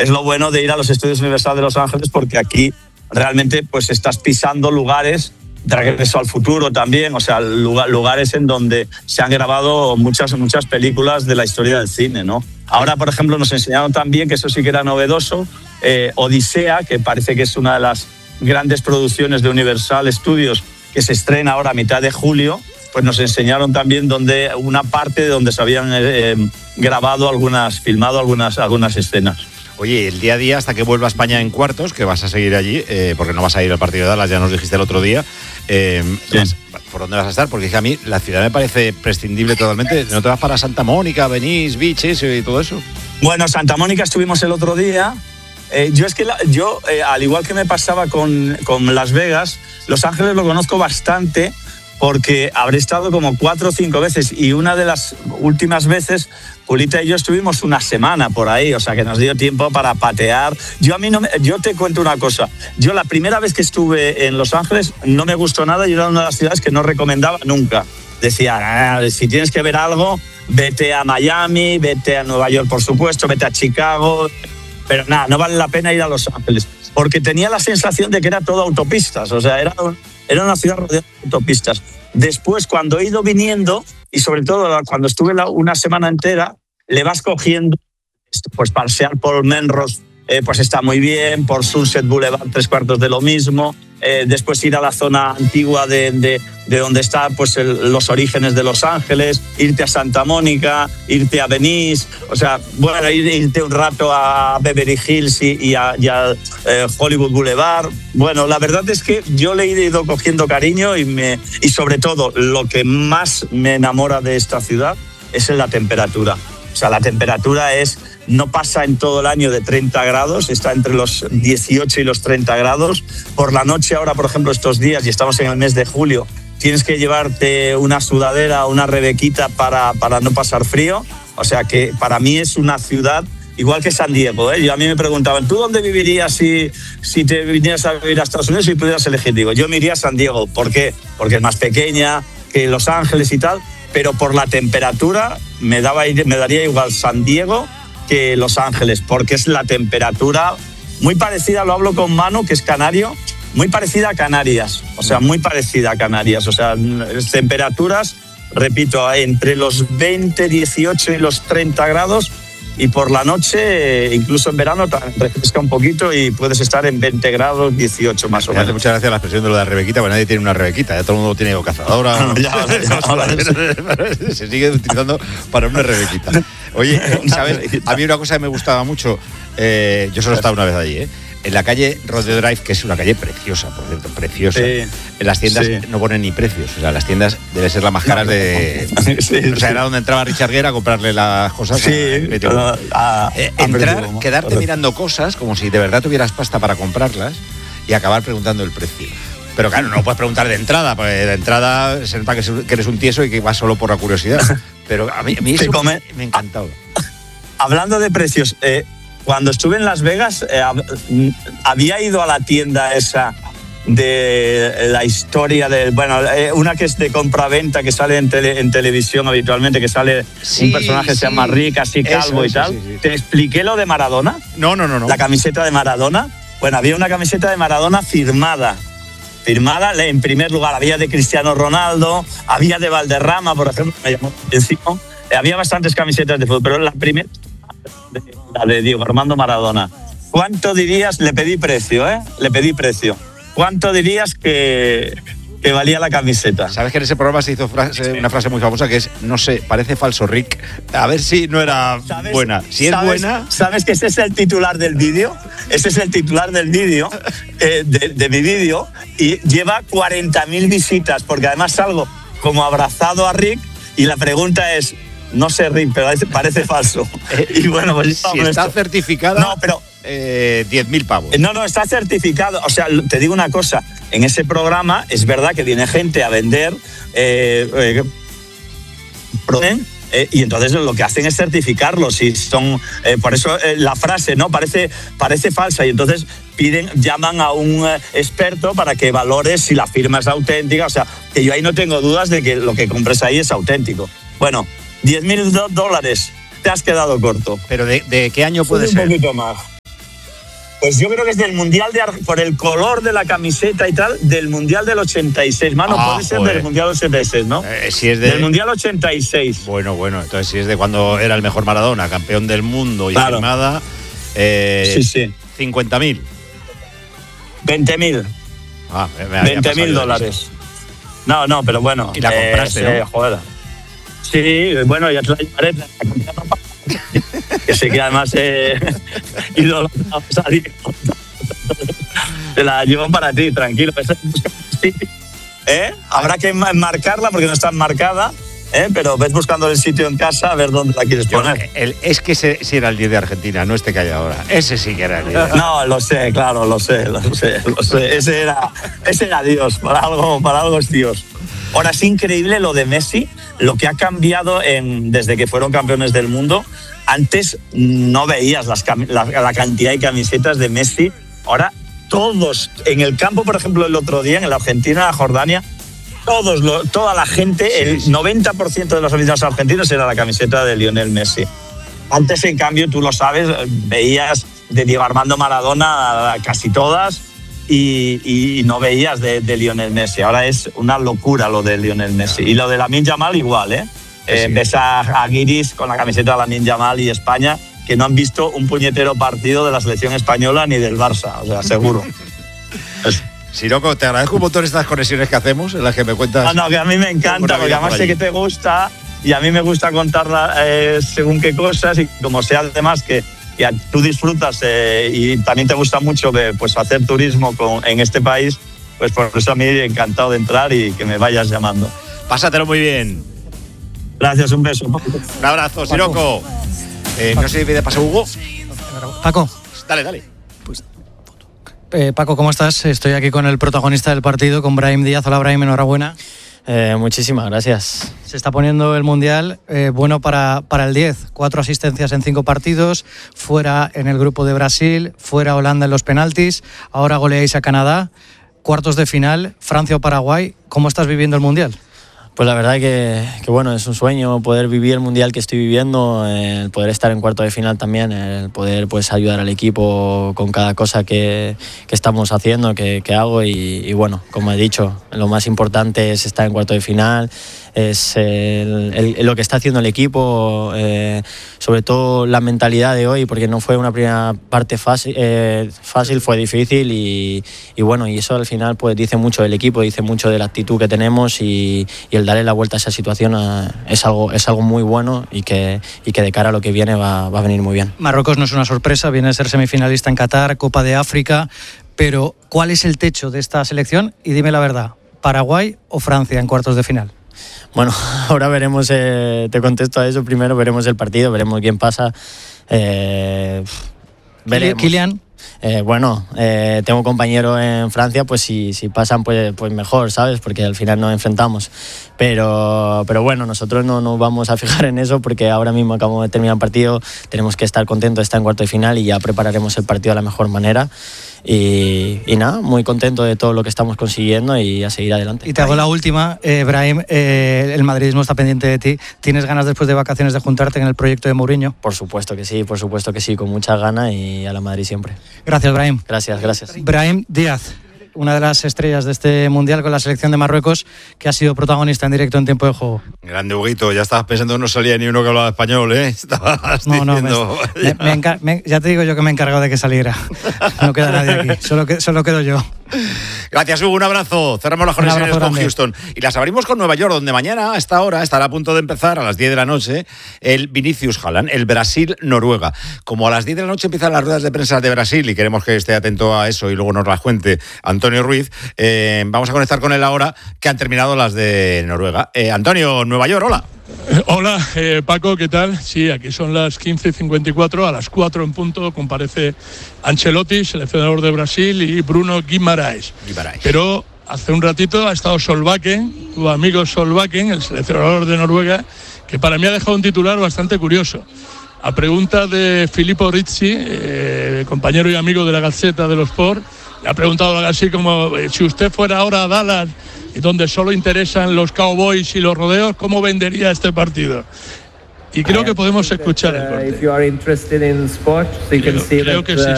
es lo bueno de ir a los Estudios Universal de Los Ángeles, porque aquí realmente pues estás pisando lugares de Regreso al Futuro también, o sea, lugares en donde se han grabado muchas películas de la historia del cine, ¿no? Ahora, por ejemplo, nos enseñaron también, que eso sí que era novedoso, Odisea, que parece que es una de las grandes producciones de Universal Studios, que se estrena ahora a mitad de julio. Pues nos enseñaron también una parte de donde se habían filmado algunas escenas. Oye, el día a día hasta que vuelva a España en cuartos, que vas a seguir allí, porque no vas a ir al partido de Dallas, ya nos dijiste el otro día. Sí. ¿Por dónde vas a estar? Porque es que a mí la ciudad me parece prescindible totalmente. ¿No te vas para Santa Mónica, Venice Beach y todo eso? Bueno, Santa Mónica estuvimos el otro día. Yo, al igual que me pasaba con Las Vegas, Los Ángeles lo conozco bastante, porque habré estado como 4 o 5 veces, y una de las últimas veces Julita y yo estuvimos una semana por ahí, o sea que nos dio tiempo para patear. Yo te cuento una cosa, yo la primera vez que estuve en Los Ángeles no me gustó nada, y era una de las ciudades que no recomendaba nunca. Decía, si tienes que ver algo, vete a Miami, vete a Nueva York, por supuesto, vete a Chicago, pero nada, no vale la pena ir a Los Ángeles, porque tenía la sensación de que era todo autopistas, o sea, era una ciudad rodeada de autopistas. Después, cuando he ido viniendo, y sobre todo cuando estuve una semana entera, le vas cogiendo, pues pasear por Melrose, pues está muy bien, por Sunset Boulevard 3/4 de lo mismo, después ir a la zona antigua de donde están pues los orígenes de Los Ángeles, irte a Santa Mónica, irte a Venice, o sea, bueno, irte un rato a Beverly Hills y a Hollywood Boulevard. Bueno, la verdad es que yo le he ido cogiendo cariño, y sobre todo lo que más me enamora de esta ciudad es la temperatura. O sea, la temperatura no pasa en todo el año de 30 grados, está entre los 18 y los 30 grados. Por la noche ahora, por ejemplo, estos días, y estamos en el mes de julio, tienes que llevarte una sudadera o una rebequita para no pasar frío. O sea que para mí es una ciudad igual que San Diego, ¿eh? A mí me preguntaban, ¿tú dónde vivirías si te vinieras a vivir a Estados Unidos y pudieras elegir? Digo, yo me iría a San Diego. ¿Por qué? Porque es más pequeña que Los Ángeles y tal, pero por la temperatura me daría igual San Diego que Los Ángeles, porque es la temperatura muy parecida, lo hablo con Manu, que es canario, muy parecida a Canarias, o sea, muy parecida a Canarias, o sea, temperaturas, repito, entre los 20, 18 y los 30 grados, y por la noche, incluso en verano, refresca un poquito y puedes estar en 20 grados, 18 más o menos. Me hace mucha gracia la expresión de lo de la rebequita, porque nadie tiene una rebequita, ya todo el mundo tiene cazadora. Se sigue utilizando para una rebequita. Oye, ¿sabes? A mí una cosa que me gustaba mucho, yo solo he estado una vez allí, en la calle Rodeo Drive, que es una calle preciosa, por cierto, preciosa. Sí, en las tiendas no ponen ni precios, o sea, las tiendas deben ser las más caras de... o sea, era donde entraba Richard Gere a comprarle las cosas. Entrar, quedarte mirando cosas como si de verdad tuvieras pasta para comprarlas y acabar preguntando el precio. Pero claro, no puedes preguntar de entrada, porque de entrada se nota que eres un tieso y que vas solo por la curiosidad. Pero a mí eso me encantaba. Hablando de precios... Cuando estuve en Las Vegas, había ido a la tienda esa de la historia de... Bueno, una que es de compra-venta, que sale en televisión habitualmente, que sale un personaje que se llama Rick, así calvo y tal. Sí. ¿Te expliqué lo de Maradona? No. La camiseta de Maradona. Bueno, había una camiseta de Maradona firmada en primer lugar. Había de Cristiano Ronaldo, había de Valderrama, por ejemplo, me llamó encima. Había bastantes camisetas de fútbol, pero la primera... la de Diego Armando Maradona. ¿Cuánto dirías? Le pedí precio. ¿Cuánto dirías que valía la camiseta? Sabes que en ese programa se hizo una frase muy famosa que es, no sé, parece falso Rick. A ver si no era buena. Si es buena... ¿Sabes que ese es el titular del vídeo? Ese es el titular del vídeo, de mi vídeo, y lleva 40.000 visitas, porque además salgo como abrazado a Rick, y la pregunta es... No sé, Rick, pero parece falso. Y bueno, pues si está certificada, no, pero 10.000 pavos. No, está certificado. O sea, te digo una cosa. En ese programa es verdad que viene gente a vender y entonces lo que hacen es certificarlos. Y son por eso la frase no parece falsa. Y entonces llaman a un experto para que valore si la firma es auténtica. O sea, que yo ahí no tengo dudas de que lo que compres ahí es auténtico. Bueno, $10.000, te has quedado corto. ¿Pero de qué año puede ser? Un poquito más. Pues yo creo que es del Mundial por el color de la camiseta y tal, del Mundial del 86. Mano, puede ser del Mundial 86, ¿no? Si es del Mundial 86. Bueno, entonces si es de cuando era el mejor Maradona, campeón del mundo y firmada, sí. 50.000. 20.000. $20.000. No, pero bueno. Y la compraste, ¿no? Joder. Sí, bueno, ya te la llevaré. Que sé que además te la llevo para ti, tranquilo. Habrá que marcarla porque no está enmarcada, pero ves buscando el sitio en casa a ver dónde la quieres poner. Es que ese sí era el 10 de Argentina, no este que hay ahora. Ese sí que era el 10. No, lo sé, claro, lo sé. Ese era Dios, para algo es Dios. Ahora es increíble lo de Messi, lo que ha cambiado desde que fueron campeones del mundo. Antes no veías la cantidad de camisetas de Messi. Ahora todos, en el campo, por ejemplo, el otro día, en la Argentina, la Jordania, toda la gente, el 90% de los aficionados argentinos era la camiseta de Lionel Messi. Antes, en cambio, tú lo sabes, veías de Diego Armando Maradona casi todas y no veías de Lionel Messi. Ahora es una locura lo de Lionel Messi. Y lo de Lamine Yamal igual, ves a Guiris con la camiseta de Lamine Yamal y España, que no han visto un puñetero partido de la selección española ni del Barça, o sea, seguro. Siroco, te agradezco un montón estas conexiones que hacemos, en las que me cuentas. No, que a mí me encanta, porque además sé que te gusta y a mí me gusta contarla según qué cosas, y como sea además que tú disfrutas y también te gusta mucho pues hacer turismo en este país, pues por eso a mí encantado de entrar y que me vayas llamando. Pásatelo muy bien. Gracias, un beso. Un abrazo, Siroco. No sé si pide paso Hugo. Paco. Dale. Paco, ¿cómo estás? Estoy aquí con el protagonista del partido, con Brahim Díaz. Hola, Brahim, enhorabuena. Muchísimas gracias. Se está poniendo el Mundial bueno para el 10. 4 asistencias en 5 partidos, fuera en el grupo de Brasil, fuera Holanda en los penaltis, ahora goleáis a Canadá, cuartos de final, Francia o Paraguay. ¿Cómo estás viviendo el Mundial? Pues la verdad que bueno, es un sueño poder vivir el Mundial que estoy viviendo, el poder estar en cuarto de final también, el poder pues ayudar al equipo con cada cosa que estamos haciendo, que hago y bueno, como he dicho, lo más importante es estar en cuarto de final, es lo que está haciendo el equipo, sobre todo la mentalidad de hoy, porque no fue una primera parte fácil, fue difícil y bueno, y eso al final pues dice mucho del equipo, dice mucho de la actitud que tenemos y el darle la vuelta a esa situación es algo muy bueno y que de cara a lo que viene va a venir muy bien. Marruecos no es una sorpresa, viene a ser semifinalista en Qatar, Copa de África, pero ¿cuál es el techo de esta selección? Y dime la verdad, ¿Paraguay o Francia en cuartos de final? Bueno, ahora veremos, te contesto a eso primero, veremos el partido, veremos quién pasa. Veremos. Kylian. Tengo compañero en Francia, pues si pasan pues mejor, ¿sabes? Porque al final nos enfrentamos. Pero bueno, nosotros no nos vamos a fijar en eso porque ahora mismo acabamos de terminar el partido, tenemos que estar contentos de estar en cuarto de final y ya prepararemos el partido de la mejor manera. Y nada, muy contento de todo lo que estamos consiguiendo y a seguir adelante. Y te hago la última, Brahim, el madridismo está pendiente de ti. ¿Tienes ganas después de vacaciones de juntarte en el proyecto de Mourinho? Por supuesto que sí, con muchas ganas y a la Madrid siempre. Gracias, Brahim. Gracias. Brahim Díaz, una de las estrellas de este Mundial con la selección de Marruecos, que ha sido protagonista en directo en tiempo de juego. Grande, Huguito, ya estabas pensando que no salía ni uno que hablaba español, ¿eh? Estabas diciendo... ya te digo yo que me he encargado de que saliera. No queda nadie aquí, solo quedo yo. Gracias, Hugo, un abrazo. Cerramos las conexiones con Houston y las abrimos con Nueva York, donde mañana a esta hora estará a punto de empezar a las 10 de la noche el Vinicius Haaland, el Brasil-Noruega. Como a las 10 de la noche empiezan las ruedas de prensa de Brasil y queremos que esté atento a eso y luego nos las cuente Antonio Ruiz, vamos a conectar con él ahora que han terminado las de Noruega. Antonio, Nueva York, hola. Hola, Paco, ¿qué tal? Sí, aquí son las 15:54, a las 4 en punto comparece Ancelotti, seleccionador de Brasil, y Bruno Guimarães. Pero hace un ratito ha estado Solbakken, tu amigo Solbakken, el seleccionador de Noruega, que para mí ha dejado un titular bastante curioso. A pregunta de Filippo Rizzi, compañero y amigo de la Gazzetta dello Sport, le ha preguntado algo así como, si usted fuera ahora a Dallas, donde solo interesan los cowboys y los rodeos, ¿cómo vendería este partido? Y creo que podemos escuchar el corte. Creo que sí,